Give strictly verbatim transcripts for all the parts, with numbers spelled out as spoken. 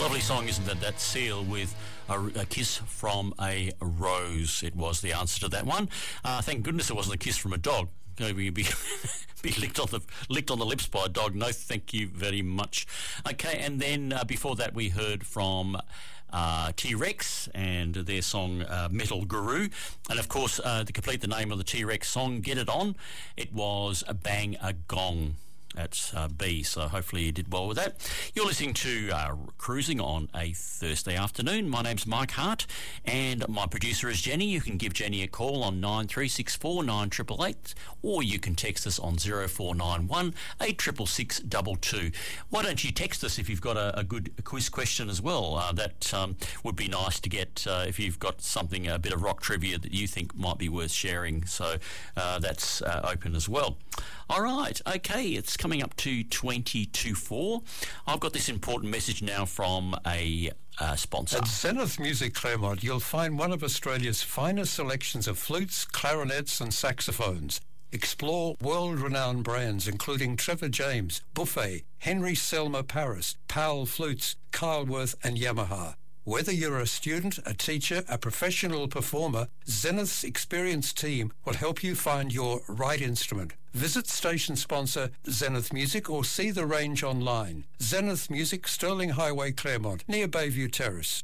Lovely song, isn't it? That Seal with a, a kiss from a rose. It was the answer to that one. Uh, thank goodness it wasn't a kiss from a dog. Maybe be, be licked on the licked on the lips by a dog. No, thank you very much. Okay, and then uh, before that we heard from uh, T-Rex and their song uh, Metal Guru. And of course, uh, to complete the name of the T-Rex song, Get It On, it was a Bang a Gong. That's uh, B, so hopefully you did well with that. You're listening to uh, Cruising on a Thursday afternoon. My name's Mike Hart, and my producer is Jenny. You can give Jenny a call on nine three six four, nine eight eight eight, or you can text us on zero four nine one, eight six six six two two. Why don't you text us if you've got a, a good quiz question as well? Uh, that um, would be nice to get uh, if you've got something, a bit of rock trivia that you think might be worth sharing. So uh, that's uh, open as well. All right, okay, it's coming up to twenty to four. I've got this important message now from a uh, sponsor. At Zenith Music Claremont, you'll find one of Australia's finest selections of flutes, clarinets and saxophones. Explore world-renowned brands including Trevor James, Buffet, Henry Selmer Paris, Powell Flutes, Kyleworth and Yamaha. Whether you're a student, a teacher, a professional performer, Zenith's experienced team will help you find your right instrument. Visit station sponsor Zenith Music or see the range online. Zenith Music, Sterling Highway, Claremont, near Bayview Terrace.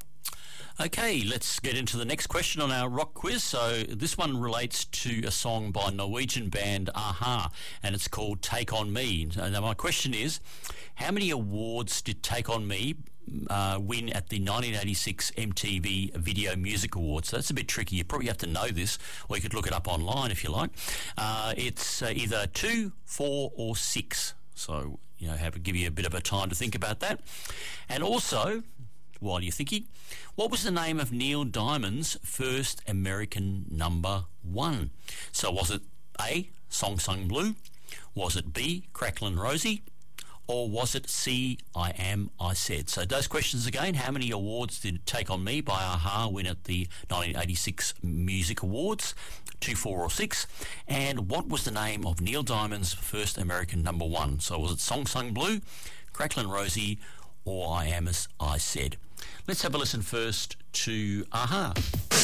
Okay, let's get into the next question on our rock quiz. So this one relates to a song by Norwegian band a-ha, and it's called Take On Me. Now my question is, how many awards did Take On Me uh, win at the nineteen eighty-six M T V Video Music Awards? So that's a bit tricky. You probably have to know this, or you could look it up online if you like. Uh, it's uh, either two, four or six. So, you know, have give you a bit of a time to think about that. And also, while you're thinking, what was the name of Neil Diamond's first American number one? So was it A, Song Sung Blue? Was it B, Cracklin' Rosie? Or was it C, I Am, I Said? So those questions again, how many awards did Take On Me by a-ha win at the nineteen eighty-six Music Awards? Two, four or six. And what was the name of Neil Diamond's first American number one? So was it Song Sung Blue, Cracklin' Rosie, or I Am As I Said? Let's have a listen first to a-ha.